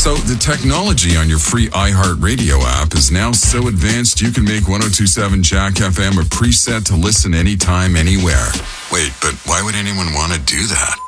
So the technology on your free iHeartRadio app is now so advanced you can make 102.7 Jack FM a preset to listen anytime, anywhere. Wait, but why would anyone want to do that?